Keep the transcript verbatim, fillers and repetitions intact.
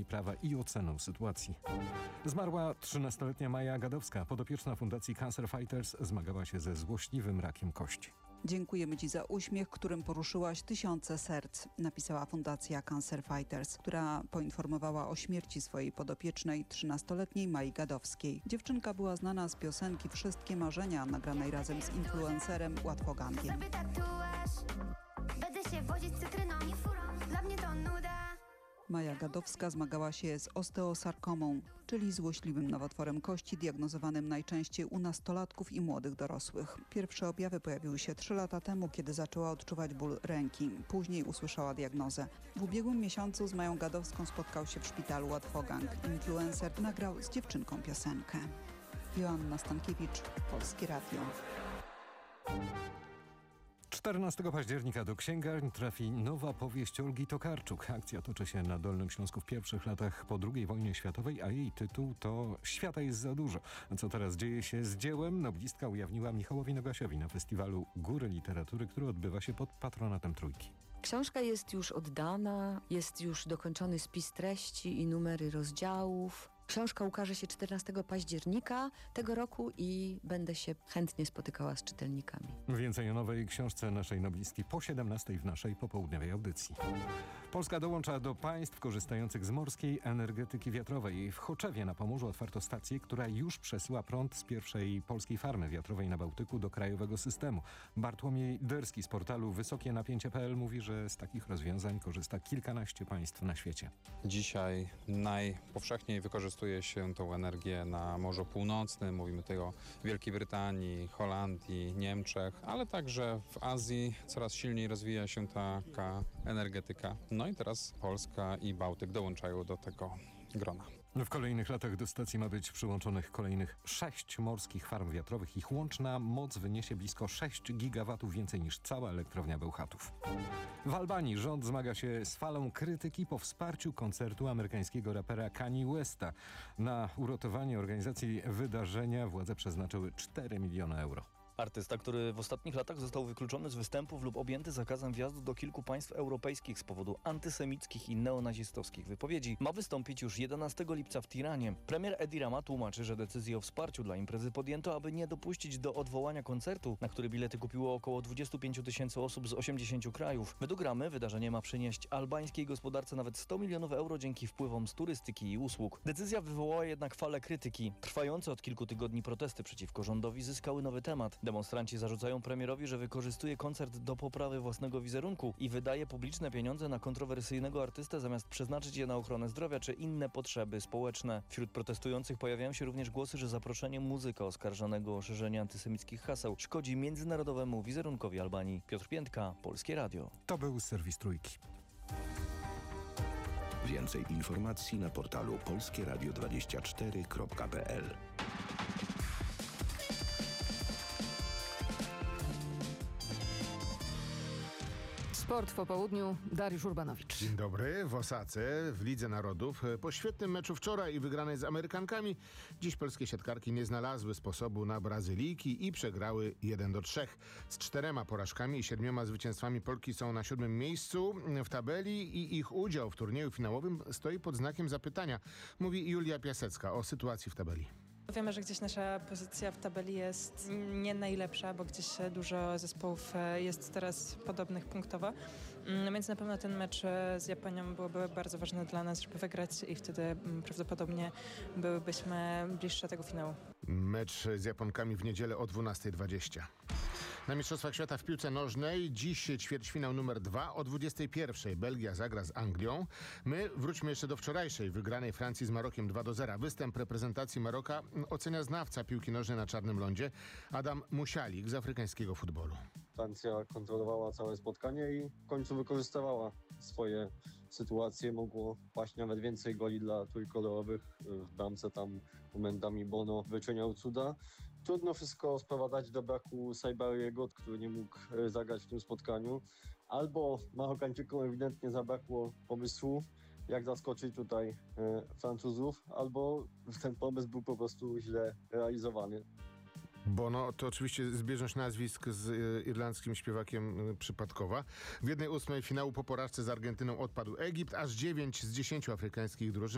prawa i oceną sytuacji. Zmarła trzynastoletnia Maja Gadowska, podopieczna Fundacji Cancer Fighters, zmagała się ze złośliwym rakiem kości. Dziękujemy Ci za uśmiech, którym poruszyłaś tysiące serc, napisała Fundacja Cancer Fighters, która poinformowała o śmierci swojej podopiecznej, trzynastoletniej Mai Gadowskiej. Dziewczynka była znana z piosenki Wszystkie marzenia, nagranej razem z influencerem Łatwogangiem. Sobie tatuaż, będę się wozić cytryną i furą, dla mnie to nuda. Maja Gadowska zmagała się z osteosarkomą, czyli złośliwym nowotworem kości diagnozowanym najczęściej u nastolatków i młodych dorosłych. Pierwsze objawy pojawiły się trzy lata temu, kiedy zaczęła odczuwać ból ręki. Później usłyszała diagnozę. W ubiegłym miesiącu z Mają Gadowską spotkał się w szpitalu Łatwogang. Influencer nagrał z dziewczynką piosenkę. Joanna Stankiewicz, Polskie Radio. czternastego października do księgarni trafi nowa powieść Olgi Tokarczuk. Akcja toczy się na Dolnym Śląsku w pierwszych latach po drugiej wojnie światowej, a jej tytuł to Świata jest za dużo. Co teraz dzieje się z dziełem? Noblistka ujawniła Michałowi Nogasiowi na festiwalu Góry Literatury, który odbywa się pod patronatem Trójki. Książka jest już oddana, jest już dokończony spis treści i numery rozdziałów. Książka ukaże się czternastego października tego roku i będę się chętnie spotykała z czytelnikami. Więcej o nowej książce naszej noblistki po siedemnastej w naszej popołudniowej audycji. Polska dołącza do państw korzystających z morskiej energetyki wiatrowej. W Choczewie na Pomorzu otwarto stację, która już przesyła prąd z pierwszej polskiej farmy wiatrowej na Bałtyku do krajowego systemu. Bartłomiej Derski z portalu wysokie napięcie kropka p l mówi, że z takich rozwiązań korzysta kilkanaście państw na świecie. Dzisiaj najpowszechniej wykorzystuje się tą energię na Morzu Północnym. Mówimy tutaj o Wielkiej Brytanii, Holandii, Niemczech, ale także w Azji coraz silniej rozwija się taka energetyka. No i teraz Polska i Bałtyk dołączają do tego grona. W kolejnych latach do stacji ma być przyłączonych kolejnych sześć morskich farm wiatrowych. Ich łączna moc wyniesie blisko sześć gigawatów, więcej niż cała elektrownia Bełchatów. W Albanii rząd zmaga się z falą krytyki po wsparciu koncertu amerykańskiego rapera Kanye Westa. Na uratowanie organizacji wydarzenia władze przeznaczyły cztery miliony euro. Artysta, który w ostatnich latach został wykluczony z występów lub objęty zakazem wjazdu do kilku państw europejskich z powodu antysemickich i neonazistowskich wypowiedzi, ma wystąpić już jedenastego lipca w Tiranie. Premier Edi Rama tłumaczy, że decyzję o wsparciu dla imprezy podjęto, aby nie dopuścić do odwołania koncertu, na który bilety kupiło około dwadzieścia pięć tysięcy osób z osiemdziesięciu krajów. Według Ramy wydarzenie ma przynieść albańskiej gospodarce nawet sto milionów euro dzięki wpływom z turystyki i usług. Decyzja wywołała jednak falę krytyki. Trwające od kilku tygodni protesty przeciwko rządowi zyskały nowy temat. Demonstranci zarzucają premierowi, że wykorzystuje koncert do poprawy własnego wizerunku i wydaje publiczne pieniądze na kontrowersyjnego artystę, zamiast przeznaczyć je na ochronę zdrowia czy inne potrzeby społeczne. Wśród protestujących pojawiają się również głosy, że zaproszenie muzyka oskarżonego o szerzenie antysemickich haseł szkodzi międzynarodowemu wizerunkowi Albanii. Piotr Piętka, Polskie Radio. To był serwis Trójki. Więcej informacji na portalu polskie radio dwadzieścia cztery kropka p l. Sport w popołudniu, Dariusz Urbanowicz. Dzień dobry. W Osace, w Lidze Narodów. Po świetnym meczu wczoraj i wygranej z Amerykankami, dziś polskie siatkarki nie znalazły sposobu na Brazylijki i przegrały jeden do trzech. Z czterema porażkami i siedmioma zwycięstwami Polki są na siódmym miejscu w tabeli i ich udział w turnieju finałowym stoi pod znakiem zapytania, mówi Julia Piasecka o sytuacji w tabeli. Wiemy, że gdzieś nasza pozycja w tabeli jest nie najlepsza, bo gdzieś dużo zespołów jest teraz podobnych punktowo, więc na pewno ten mecz z Japonią byłby bardzo ważny dla nas, żeby wygrać i wtedy prawdopodobnie byłybyśmy bliższe tego finału. Mecz z Japonkami w niedzielę o dwunasta dwadzieścia. Na Mistrzostwach Świata w piłce nożnej dziś ćwierćfinał numer dwa o dwudziestej pierwszej. Belgia zagra z Anglią. My wróćmy jeszcze do wczorajszej wygranej Francji z Marokiem dwa do zera. Występ reprezentacji Maroka ocenia znawca piłki nożnej na czarnym lądzie Adam Musialik z afrykańskiego futbolu. Francja kontrolowała całe spotkanie i w końcu wykorzystywała swoje sytuacje. Mogło paść nawet więcej goli dla trójkolorowych. W bramce tam momentami Bono wyczyniał cuda. Trudno wszystko sprowadzać do braku Saibariego, który nie mógł zagrać w tym spotkaniu. Albo Marokańczykom ewidentnie zabrakło pomysłu, jak zaskoczyć tutaj e, Francuzów, albo ten pomysł był po prostu źle realizowany. Bono to oczywiście zbieżność nazwisk z y, irlandzkim śpiewakiem y, przypadkowa. W jednej ósmej finału po porażce z Argentyną odpadł Egipt, aż dziewięć z dziesięciu afrykańskich drużyn